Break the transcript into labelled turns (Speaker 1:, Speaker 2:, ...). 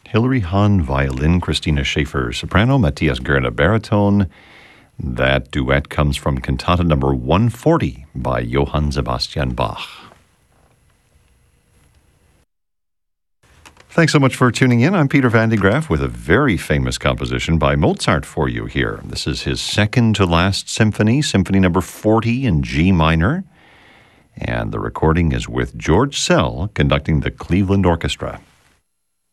Speaker 1: Hilary Hahn, violin, Christina Schaefer, soprano, Matthias Gerner, baritone. That duet comes from Cantata number 140 by Johann Sebastian Bach. Thanks so much for tuning in. I'm Peter Van de Graaff with a very famous composition by Mozart for you here. This is his second to last symphony, Symphony number 40 in G minor. And the recording is with George Szell conducting the Cleveland Orchestra.